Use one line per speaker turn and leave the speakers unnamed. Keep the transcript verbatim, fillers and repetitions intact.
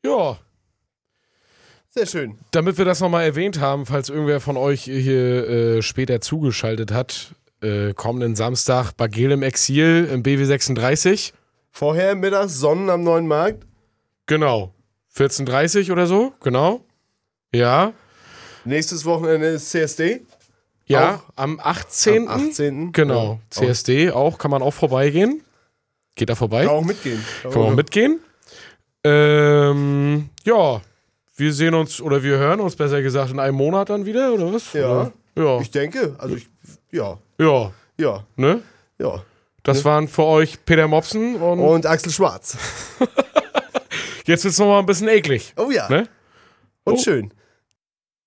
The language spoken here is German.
Ja.
Sehr schön.
Damit wir das nochmal erwähnt haben, falls irgendwer von euch hier äh, später zugeschaltet hat, äh, kommenden Samstag Bagel im Exil im B W sechsunddreißig.
Vorher mittags Sonnen am Neuen Markt.
Genau. vierzehn Uhr dreißig oder so, genau. Ja.
Nächstes Wochenende ist C S D.
Ja,
auch
am achtzehnten.
Am achtzehnten.
Genau.
Ja,
C S D auch, kann man auch vorbeigehen. Geht da vorbei?
Kann auch mitgehen.
Kann man auch mitgehen. Ähm, ja. Wir sehen uns, oder wir hören uns, besser gesagt, in einem Monat dann wieder, oder was?
Ja.
Oder? Ja.
Ich denke, also ich, ja.
Ja.
Ja.
Ne?
Ja.
Das
ne?
waren für euch Peter Mopsen und,
Und Axel Schwarz.
jetzt wird's noch mal ein bisschen eklig.
Oh ja.
Ne?
Und
Oh.
schön.